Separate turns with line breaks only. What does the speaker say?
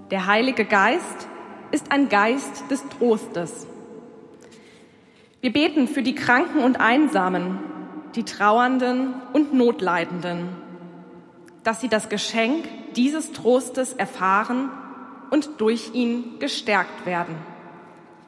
Der Heilige Geist ist ein Geist des Trostes. Wir beten für die Kranken und Einsamen, die Trauernden und Notleidenden, dass sie das Geschenk dieses Trostes erfahren und durch ihn gestärkt werden.